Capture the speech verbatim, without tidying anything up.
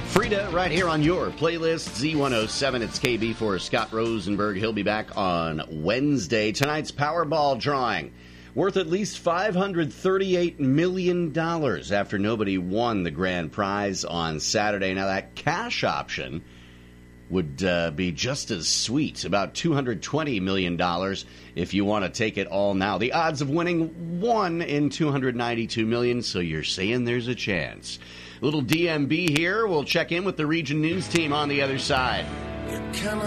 Frida, right here on your playlist, Z one oh seven. It's K B for Scott Rosenberg. He'll be back on Wednesday. Tonight's Powerball drawing, worth at least five hundred thirty-eight million dollars after nobody won the grand prize on Saturday. Now, that cash option would uh, be just as sweet, about two hundred twenty million dollars if you want to take it all now. The odds of winning one in two hundred ninety-two million dollars, so you're saying there's a chance. A little D M B here. We'll check in with the Region News team on the other side. You cannot